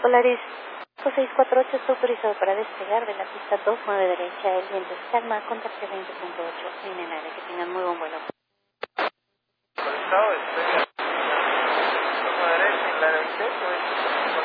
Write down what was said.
Polaris 648 está autorizado para despegar de la pista 29 derecha, el viento es calma, contacto 20.8, línea en área, que tengan muy buen vuelo. Autorizado, estoy en la derecha, en la 28,